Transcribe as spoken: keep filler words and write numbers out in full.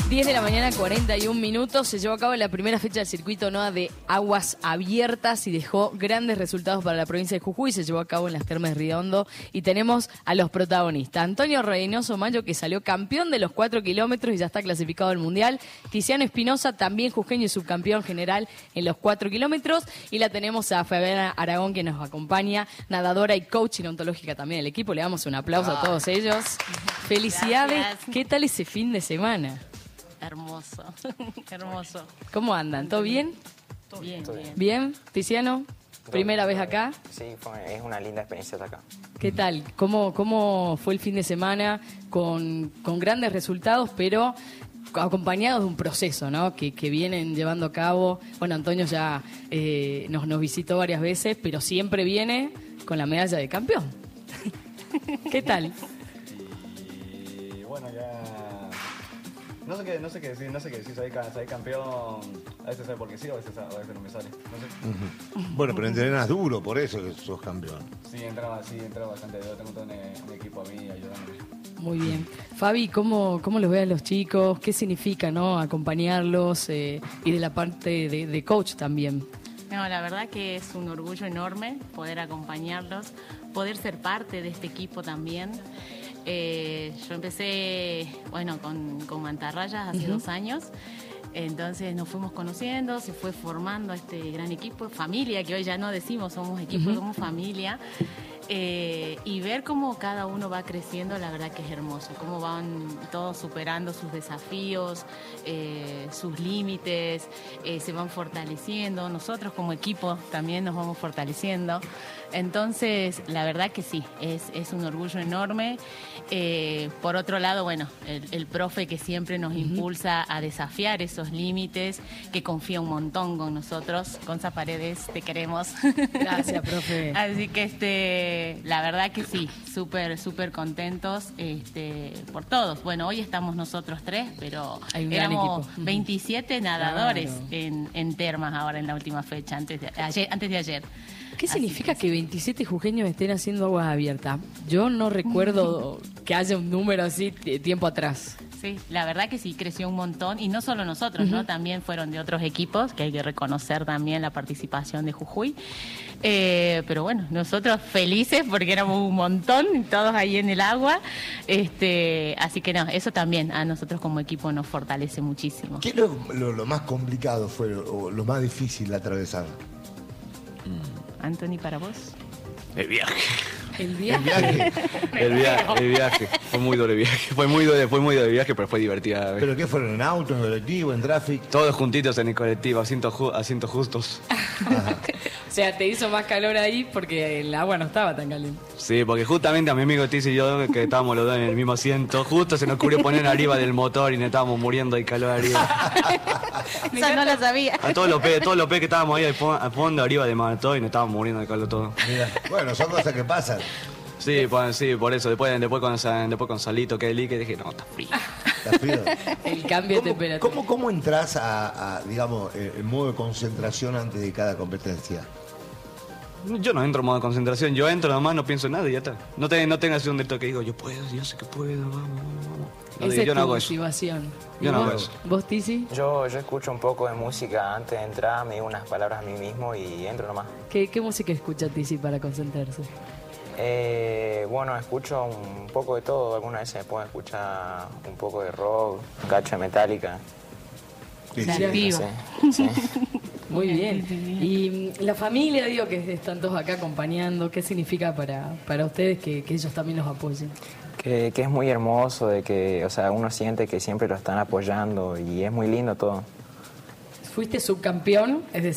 diez de la mañana, cuarenta y un minutos. Se llevó a cabo la primera fecha del circuito NOA de aguas abiertas y dejó grandes resultados para la provincia de Jujuy. Se llevó a cabo en las Termas de Riondo y tenemos a los protagonistas. Antonio Reynoso Mayo, que salió campeón de los cuatro kilómetros y ya está clasificado al Mundial. Tiziano Espinosa, también jujeño y subcampeón general en los cuatro kilómetros. Y la tenemos a Fabiana Aragón, que nos acompaña, nadadora y coach ontológica también del equipo. Le damos un aplauso ah. a todos ellos. Felicidades. Gracias. ¿Qué tal ese fin de semana? Hermoso, hermoso. ¿Cómo andan? ¿Todo bien? Todo bien, Todo bien. ¿Bien? Tiziano, ¿primera vez acá? Sí, fue, es una linda experiencia estar acá. ¿Qué tal? ¿Cómo, cómo fue el fin de semana con, con grandes resultados, pero acompañados de un proceso, ¿no? Que, que vienen llevando a cabo? Bueno, Antonio ya eh, nos, nos visitó varias veces, pero siempre viene con la medalla de campeón. ¿Qué tal? Y bueno, ya... No sé qué, no sé qué decir, no sé qué decir, soy, soy campeón, a veces sabe por qué sí, a veces, a veces no me sale, no sé. Uh-huh. Bueno, pero entrenas duro, por eso que sos campeón. Sí, entraba, sí, entraba bastante, yo tengo todo un, un equipo a mí ayudándome. Muy bien. Fabi, ¿cómo, cómo los ves a los chicos? ¿Qué significa, no, acompañarlos eh, y de la parte de, de coach también? No, la verdad que es un orgullo enorme poder acompañarlos, poder ser parte de este equipo también. Eh, yo empecé, bueno, con, con Mantarrayas hace uh-huh. dos años, entonces nos fuimos conociendo, se fue formando este gran equipo, familia, que hoy ya no decimos, somos equipo, uh-huh. somos familia, eh, y ver cómo cada uno va creciendo, la verdad que es hermoso, cómo van todos superando sus desafíos, eh, sus límites, eh, se van fortaleciendo, nosotros como equipo también nos vamos fortaleciendo. Entonces, la verdad que sí, es, es un orgullo enorme. Eh, por otro lado, bueno, el, el profe que siempre nos uh-huh. impulsa a desafiar esos límites, que confía un montón con nosotros. Gonza Paredes, te queremos. Gracias, profe. Así que este, la verdad que sí, súper, súper contentos este, por todos. Bueno, hoy estamos nosotros tres, pero éramos veintisiete nadadores claro. en, en Termas ahora en la última fecha, antes de ayer. Antes de ayer. ¿Qué significa que veintisiete jujeños estén haciendo aguas abiertas? Yo no recuerdo que haya un número así tiempo atrás. Sí, la verdad que sí, creció un montón, y no solo nosotros, uh-huh. ¿no? También fueron de otros equipos, que hay que reconocer también la participación de Jujuy. Eh, pero bueno, nosotros felices porque éramos un montón, todos ahí en el agua. Este, así que no, eso también a nosotros como equipo nos fortalece muchísimo. ¿Qué es lo, lo, lo más complicado fue, o lo más difícil de atravesar? Anthony, para vos. El viaje. El viaje. El viaje. El viaje, el viaje. Fue muy duro el viaje. Fue muy duro, fue muy duro el viaje, pero fue divertida. ¿Pero qué fueron? ¿En auto, en colectivo, en tráfico? Todos juntitos en el colectivo, asientos, ju asientos justos. O sea, te hizo más calor ahí porque el agua no estaba tan caliente. Sí, porque justamente a mi amigo Tizi y yo, que estábamos los dos en el mismo asiento, justo se nos ocurrió poner arriba del motor y nos estábamos muriendo de calor arriba. Esa no la sabía. A todos los peces, todos los peces que estábamos ahí al fondo, arriba del motor, y nos estábamos muriendo de calor todo. Mira, bueno, son cosas que pasan. Sí, pues, sí, por eso. Después, después, con, después con Salito, que el que dije, no, está frío. Está frío. El cambio de temperatura. ¿Cómo, cómo entras a, a, digamos, en modo de concentración antes de cada competencia? Yo no entro en modo de concentración, yo entro nomás, no pienso en nada y ya está. No, te, no tengas un delito que digo, yo puedo, yo sé que puedo, vamos, vamos, vamos. No, Esa digo, es yo tu no hago eso. motivación. Yo no vos, hago eso. ¿Vos, Tizi? Yo, yo escucho un poco de música antes de entrar, me digo unas palabras a mí mismo y entro nomás. ¿Qué, qué música escucha Tizi para concentrarse? Eh, bueno, escucho un poco de todo, algunas veces me puedo escuchar un poco de rock, un cacho de Metallica. Sí, La sí, activa. Sí, sí. Muy bien. Y la familia, digo, que están todos acá acompañando, ¿qué significa para, para ustedes que, que ellos también los apoyen? Que, que es muy hermoso, de que, o sea, uno siente que siempre lo están apoyando y es muy lindo todo. Fuiste subcampeón, es decir,